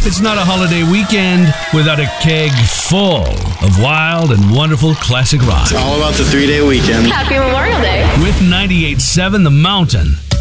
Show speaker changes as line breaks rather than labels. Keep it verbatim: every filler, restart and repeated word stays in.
It's not a holiday weekend without a keg full of wild and wonderful classic rock.
It's all about the three-day weekend.
Happy Memorial Day.
With ninety-eight point seven The Mountain.